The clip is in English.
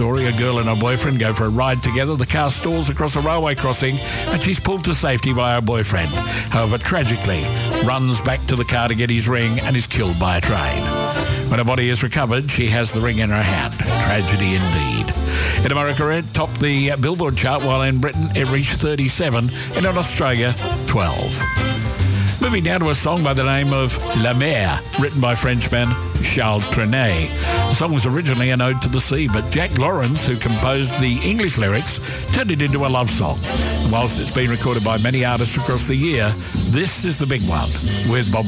story. A girl and her boyfriend go for a ride together. The car stalls across a railway crossing and she's pulled to safety by her boyfriend. However, tragically, runs back to the car to get his ring and is killed by a train. When her body is recovered, she has the ring in her hand. Tragedy indeed. In America, it topped the Billboard chart, while in Britain it reached 37, and in Australia, 12. Moving down to a song by the name of La Mer, written by Frenchman Charles Trenet. The song was originally an ode to the sea, but Jack Lawrence, who composed the English lyrics, turned it into a love song. And whilst it's been recorded by many artists across the year, this is the big one with Bobby